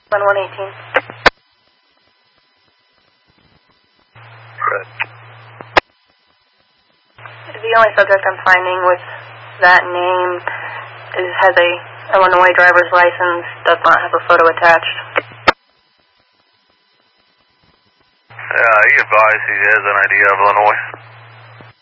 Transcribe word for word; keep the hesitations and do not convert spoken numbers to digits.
one one eighteen. Fred. The only subject I'm finding with that name is has a Illinois driver's license, does not have a photo attached. Yeah, he advised he has an idea of Illinois.